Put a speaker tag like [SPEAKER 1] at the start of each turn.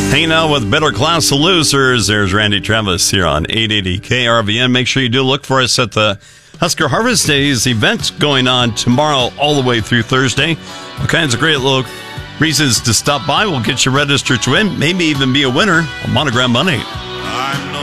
[SPEAKER 1] Hanging out with Better Class of Losers. There's Randy Travis here on 880 KRVN. Make sure you do look for us at the Husker Harvest Days event going on tomorrow all the way through Thursday. All kinds of great little reasons to stop by. We'll get you registered to win, maybe even be a winner of Monogram Money.